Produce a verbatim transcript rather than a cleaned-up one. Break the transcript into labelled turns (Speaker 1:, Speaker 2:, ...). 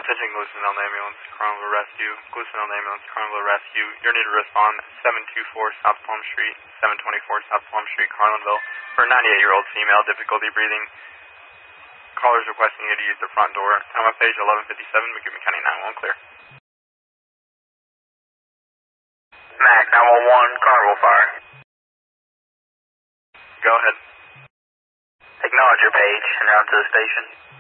Speaker 1: Attention Glusonville Ambulance, Carnival Rescue. Glusonville Ambulance, Carnival Rescue. You're needed to respond seven two four South Plum Street, seven twenty-four South Plum Street, Carlinville, for a ninety-eight-year-old female, difficulty breathing. Callers requesting you to use the front door. Time of page eleven fifty-seven, McGibbon County nine one one, clear.
Speaker 2: Mac, nine one one, Carnival Fire.
Speaker 1: Go ahead.
Speaker 2: Acknowledge your page and route to the station.